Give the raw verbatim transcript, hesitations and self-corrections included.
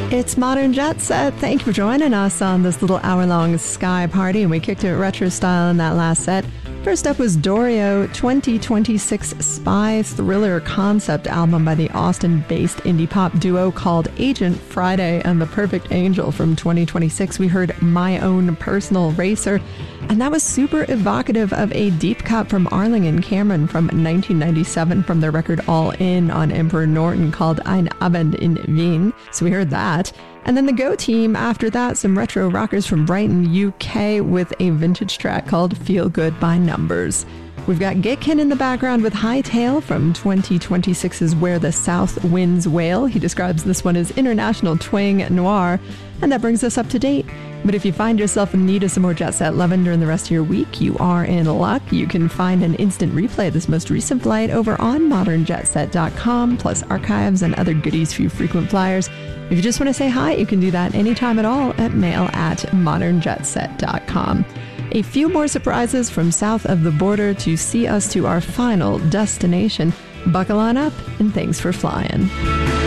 It's Modern Jet Set. Thank you for joining us on this little hour-long Sky Party, and we kicked it retro style in that last set. First up was Dorio, twenty twenty-six spy thriller concept album by the Austin-based indie pop duo called Agent Friday and the Perfect Angel from twenty twenty-six. We heard My Own Personal Racer, and that was super evocative of a deep cut from Arling and Cameron from nineteen ninety-seven from their record All In on Emperor Norton called Ein Abend in Wien. So we heard that. And then the Go Team, after that, some retro rockers from Brighton, U K with a vintage track called Feel Good by Numbers. We've got Gitkin in the background with Hightail from twenty twenty-six's Where the South Winds Wail. He describes this one as international twang noir, and that brings us up to date. But if you find yourself in need of some more Jet Set loving during the rest of your week, you are in luck. You can find an instant replay of this most recent flight over on modern jet set dot com, plus archives and other goodies for you frequent flyers. If you just want to say hi, you can do that anytime at all at mail at modern jet set dot com. A few more surprises from south of the border to see us to our final destination. Buckle on up, and thanks for flying.